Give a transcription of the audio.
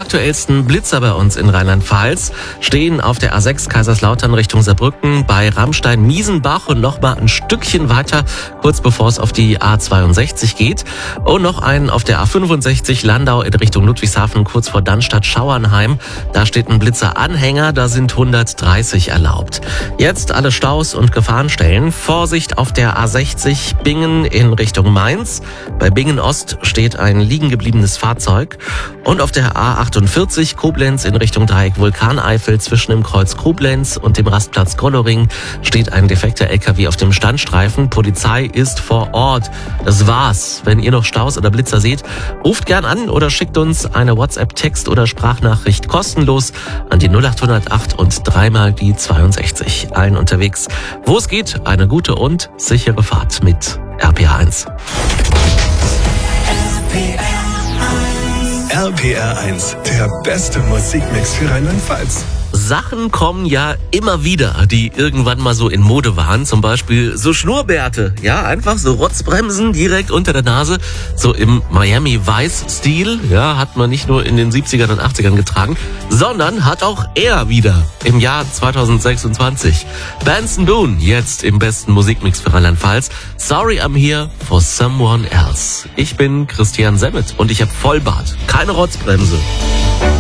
aktuellsten Blitzer bei uns in Rheinland-Pfalz stehen auf der A6 Kaiserslautern Richtung Saarbrücken bei Ramstein-Miesenbach und noch mal ein Stückchen weiter, kurz bevor es auf die A62 geht. Und noch einen auf der A65 Landau in Richtung Ludwigshafen, kurz vor Dannstatt-Schauernheim. Da steht ein Blitzer-Anhänger, da sind 130 erlaubt. Jetzt alle Staus und Gefahrenstellen. Vorsicht auf der A60 Bingen in Richtung Mainz. Bei Bingen Ost steht ein liegen gebliebenes Fahrzeug. Und auf der A48 Koblenz in Richtung Dreieck Vulkaneifel zwischen dem Kreuz Koblenz und dem Rastplatz Golloring steht ein defekter LKW auf dem Standstreifen. Polizei ist vor Ort. Das war's. Wenn ihr noch Staus oder Blitzer seht, ruft gern an oder schickt uns eine WhatsApp-Text- oder Sprachnachricht kostenlos an die 0808 und dreimal die 62. Allen unterwegs, wo es geht, eine gute und sichere Fahrt mit RPR1. RPR1, der beste Musikmix für Rheinland-Pfalz. Sachen kommen ja immer wieder, die irgendwann mal so in Mode waren. Zum Beispiel so Schnurrbärte. Ja, einfach so Rotzbremsen direkt unter der Nase. So im Miami-Vice-Stil. Ja, hat man nicht nur in den 70ern und 80ern getragen, sondern hat auch er wieder im Jahr 2026. Benson Boone, jetzt im besten Musikmix für Rheinland-Pfalz. Sorry, I'm here for someone else. Ich bin Christian Semmet und ich habe Vollbart. Keine Rotzbremse.